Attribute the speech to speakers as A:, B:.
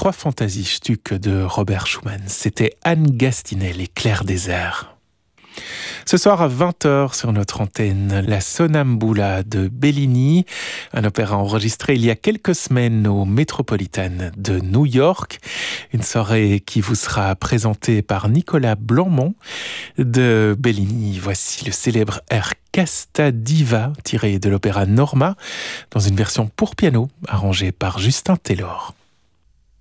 A: trois Fantasiestücke de Robert Schumann. C'était Anne Gastinel et Clair Désert. Ce soir à 20h sur notre antenne, la Sonnambula de Bellini, un opéra enregistré il y a quelques semaines au Metropolitan de New York. Une soirée qui vous sera présentée par Nicolas Blanmont de Bellini. Voici le célèbre air Casta Diva tiré de l'opéra Norma dans une version pour piano arrangée par Justin Taylor.